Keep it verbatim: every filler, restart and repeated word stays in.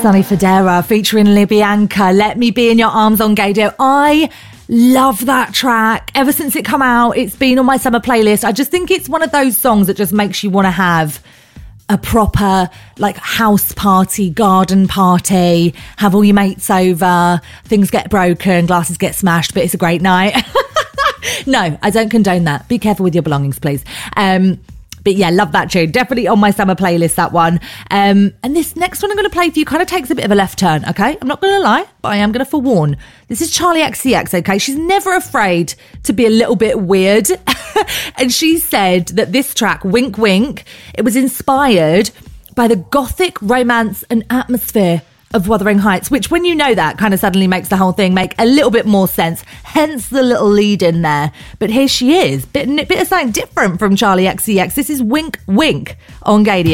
Sonny Fodera featuring Libyanka, Let Me Be in Your Arms on Gaydio. I love that track. Ever since it come out, it's been on my summer playlist. I just think it's one of those songs that just makes you want to have a proper like house party, garden party, have all your mates over, things get broken, glasses get smashed, but it's a great night. No, I don't condone that. Be careful with your belongings, please. Um, But yeah, love that tune. Definitely on my summer playlist, that one. Um, and this next one I'm going to play for you kind of takes a bit of a left turn, okay? I'm not going to lie, but I am going to forewarn. This is Charlie X C X, okay? She's never afraid to be a little bit weird. And she said that this track, Wink Wink, it was inspired by the gothic romance and atmosphere of Wuthering Heights, which when you know that kind of suddenly makes the whole thing make a little bit more sense, hence the little lead in there. But here she is, bit, bit of something different from Charlie X C X. This is Wink Wink on Gaydio.